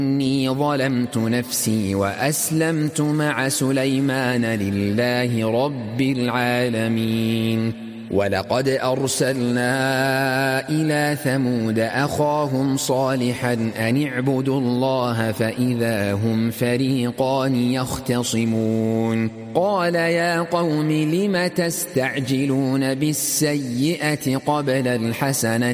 إني ظلمت نفسي وأسلمت مع سليمان لله رب العالمين. ولقد أرسلنا إلى ثمود أخاهم صالحا أن اعبدوا الله فإذا هم فريقان يختصمون. قال يا قوم لم تستعجلون بالسيئة قبل الحسنة